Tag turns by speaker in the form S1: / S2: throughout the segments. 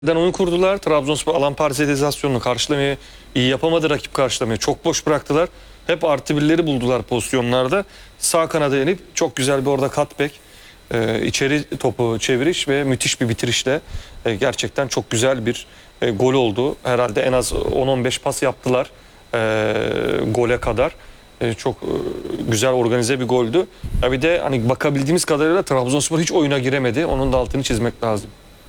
S1: Oyun kurdular. Trabzonspor alan parselizasyonunu karşılamayı iyi yapamadı, rakip karşılamayı. Çok boş bıraktılar. Hep artı birleri buldular pozisyonlarda. Sağ kanada inip çok güzel bir orada cutback, içeri topu çeviriş ve müthiş bir bitirişle gerçekten çok güzel bir gol oldu. Herhalde en az 10-15 pas yaptılar gole kadar. Çok güzel organize bir goldü. Ya bir de hani bakabildiğimiz kadarıyla Trabzonspor hiç oyuna giremedi. Onun da altını çizmek lazım.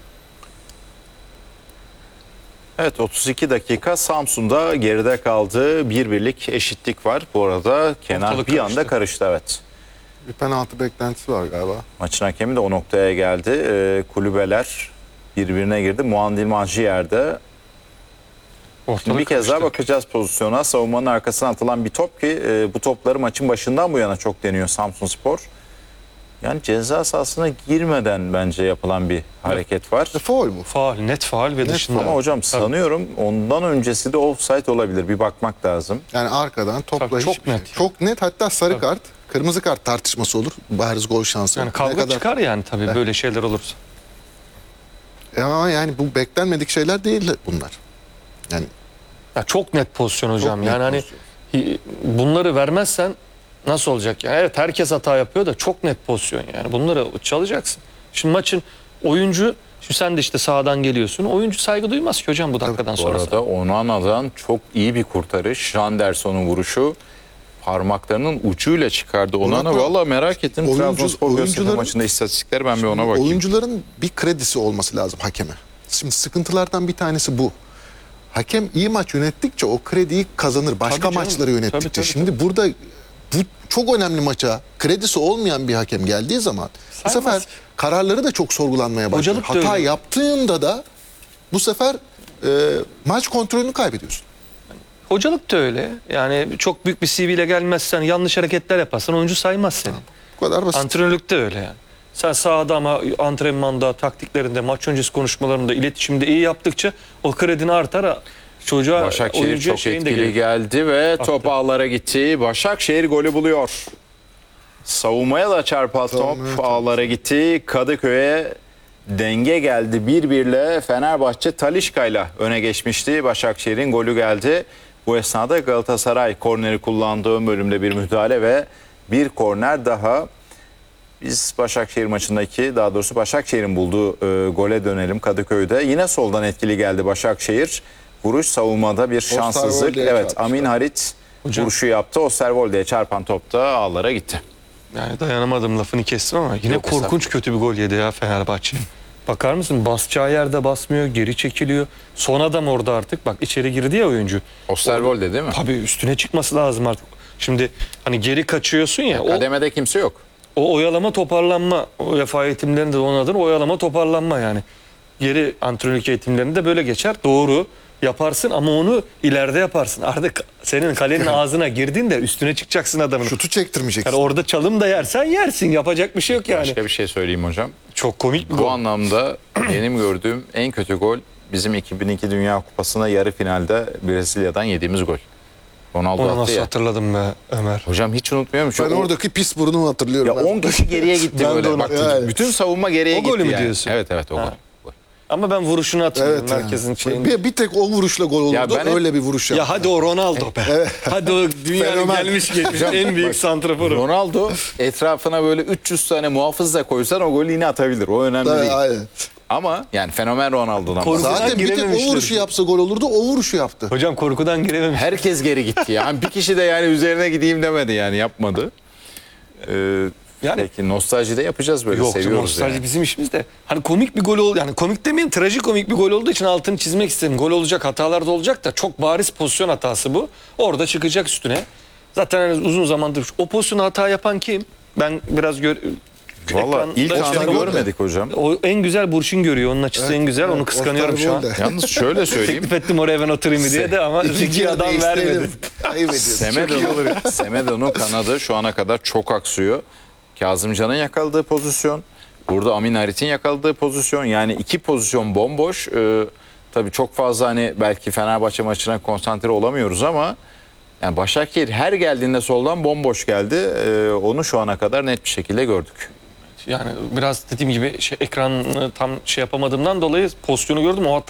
S2: Evet, 32 dakika Samsun'da geride kaldı. 1-1'lik eşitlik var. Bu arada Kenan
S1: Ortalık
S2: bir anda
S1: karıştı.
S2: karıştı, evet.
S3: Bir penaltı beklentisi var galiba.
S2: Maçın hakemi de o noktaya geldi. Kulübeler birbirine girdi. Muandil Majiyer'de.
S1: Ortalık
S2: Bir kez daha
S1: karıştı.
S2: bakacağız pozisyona. Savunmanın arkasına atılan bir top ki bu topları maçın başından bu yana çok deniyor Samsunspor. Yani ceza sahasına girmeden bence yapılan bir hareket var.
S3: Faul bu.
S1: Faul, net faul ve dışında.
S2: Ama hocam sanıyorum ondan öncesi de offside olabilir. Bir bakmak lazım.
S3: Yani arkadan topla
S1: Tabii çok
S3: hiçbir şey.
S1: net.
S3: Çok net, hatta sarı kart, kırmızı kart tartışması olur. Bariz gol şansı.
S1: Yani
S3: Ne
S1: kavga
S3: kadar-
S1: çıkar yani tabii böyle şeyler olursa.
S3: Ama yani bu beklenmedik şeyler değil bunlar. Yani
S1: Ya çok net pozisyon hocam.
S3: net
S1: Yani hani bunları vermezsen nasıl olacak? Yani evet, herkes hata yapıyor da çok net pozisyon yani. Bunları çalacaksın. Şimdi maçın oyuncu, şimdi sen de işte sağdan geliyorsun. Oyuncu saygı duymaz ki hocam bu dakikadan
S2: Bu
S1: sonra.
S2: arada Onana'dan çok iyi bir kurtarış. Janderson'un vuruşu parmaklarının ucuyla çıkardı. Onana
S3: Burak,
S2: valla merak ettim.
S3: oyuncu-
S2: Trabzonspor Göztepe
S3: oyuncuların-
S2: maçında istatistikleri ben bir ona bakayım.
S3: oyuncuların bir kredisi olması lazım hakeme. Şimdi sıkıntılardan bir tanesi bu. Hakem iyi maç yönettikçe o krediyi kazanır. Başka
S1: Tabii canım.
S3: maçları yönettikçe.
S1: Tabii, tabii,
S3: Şimdi burada bu çok önemli maça kredisi olmayan bir hakem geldiği zaman bu
S1: Saymaz.
S3: sefer kararları da çok sorgulanmaya başlıyor.
S1: Hocalık da
S3: Hata
S1: öyle.
S3: yaptığında da bu sefer maç kontrolünü kaybediyorsun.
S1: Hocalık da öyle. Yani çok büyük bir CV ile gelmezsen, yanlış hareketler yaparsan oyuncu saymaz seni.
S3: Bu kadar basit.
S1: Antrenörlük de öyle yani. Sen sahada ama antrenmanda, taktiklerinde, maç öncesi konuşmalarında, iletişimde iyi yaptıkça o kredin artar. Çocuğa,
S2: Başakşehir
S1: oyuncuya
S2: çok
S1: şeyin de
S2: etkili
S1: gelir.
S2: geldi ve top ağlara gitti. Başakşehir golü buluyor. Savunmaya da çarpan top ağlara gitti. Kadıköy'e denge geldi. 1-1'le Fenerbahçe Talisca'yla öne geçmişti. Başakşehir'in golü geldi. Bu esnada Galatasaray korneri kullandığı ön bölümde bir müdahale ve bir korner daha. Biz Başakşehir maçındaki, daha doğrusu Başakşehir'in bulduğu gole dönelim Kadıköy'de. Yine soldan etkili geldi Başakşehir. Vuruş savunmada bir şanssızlık.
S3: Osterwolde'ye
S2: Evet,
S3: çarpmışlar.
S2: Amin Harit vuruşu yaptı. Osterwolde'ye çarpan top da ağlara gitti.
S1: Yani dayanamadım, lafını kestim ama yine
S2: Yok,
S1: korkunç kötü bir gol yedi ya Fenerbahçe. Bakar mısın? Basacağı yerde basmıyor, geri çekiliyor. Son adam orada artık. Bak içeri girdi ya oyuncu.
S2: Osterwolde değil mi?
S1: Tabii üstüne çıkması lazım artık. Şimdi hani geri kaçıyorsun ya.
S2: Kademede kimse yok.
S1: O oyalama toparlanma. UEFA eğitimlerinde de onun adını oyalama toparlanma yani. Geri antrenörlük eğitimlerinde böyle geçer. Doğru yaparsın ama onu ileride yaparsın. Artık senin kalenin ağzına girdiğinde üstüne çıkacaksın adamın.
S3: Şutu çektirmeyeceksin.
S1: Yani orada çalım da yersen yersin. Yapacak bir şey yok yani.
S2: Başka bir şey söyleyeyim hocam.
S1: Çok komik bir
S2: Bu
S1: gol.
S2: anlamda benim gördüğüm en kötü gol bizim 2002 Dünya Kupası'nda yarı finalde Brezilya'dan yediğimiz gol. Ronaldo
S1: Onu
S2: attı
S1: nasıl
S2: ya.
S1: hatırladım be Ömer.
S2: Hocam hiç unutmuyorum.
S3: Ben oradaki pis burnumu hatırlıyorum.
S2: Ya 10 kişi geriye gitti
S3: Ben de
S2: böyle.
S3: onu-
S2: Bak,
S3: yani.
S2: bütün savunma geriye
S1: O
S2: gitti.
S1: golü mü
S2: yani.
S1: diyorsun?
S2: Evet o
S1: Ha.
S2: gol.
S1: Ama ben vuruşunu hatırlıyorum.
S3: Evet.
S1: Merkezin
S3: Yani.
S1: şeyini.
S3: Bir tek o vuruşla gol olurdu.
S2: Ya ben hep-
S3: öyle bir vuruş yaptı.
S1: Ya hadi o Ronaldo be. Hadi o dünyanın
S3: Fenomen.
S1: gelmiş geçmiş en büyük santraforu.
S2: Ronaldo etrafına böyle 300 tane muhafız da koysan o golü yine atabilir. O önemli
S3: Tabii,
S2: değil.
S3: aynen.
S2: Ama yani fenomen Ronaldo'dan
S1: Korkudan
S2: bahsediyorum.
S3: Zaten bir tek o
S1: girememişler.
S3: vuruşu yapsa gol olurdu. O vuruşu yaptı.
S1: Hocam korkudan girememiş.
S2: Herkes geri gitti. Yani bir kişi de yani üzerine gideyim demedi, yani yapmadı.
S1: Yani
S2: Peki nostalji de yapacağız böyle,
S1: yok
S2: seviyoruz
S1: nostalji
S2: yani.
S1: bizim işimiz de. Hani komik bir gol oldu. Yani komik demeyin, trajikomik bir gol olduğu için altını çizmek istedim. Gol olacak, hatalar da olacak da çok bariz pozisyon hatası bu. Orada çıkacak üstüne. Zaten hani uzun zamandır o pozisyonu hata yapan kim? Ben biraz
S2: Valla
S1: ekranda
S2: ilk
S1: şey
S2: anı
S1: yapıyorum.
S2: görmedik hocam.
S1: O en güzel Burçin görüyor. Onun açısı en güzel. Onu kıskanıyorum şu an.
S3: Osterwolde.
S2: Yalnız şöyle söyleyeyim.
S1: Teklif ettim oraya ben oturayım diye de ama zeki adam vermedi.
S2: Semedo'nun kanadı şu ana kadar çok aksıyor. Kazımcan'ın yakaladığı pozisyon. Burada Amin Harit'in yakaladığı pozisyon. Yani iki pozisyon bomboş. Tabii çok fazla hani belki Fenerbahçe maçına konsantre olamıyoruz ama yani Başakşehir her geldiğinde soldan bomboş geldi. Onu şu ana kadar net bir şekilde gördük.
S1: Yani biraz dediğim gibi ekranı tam yapamadığımdan dolayı pozisyonu gördüm. O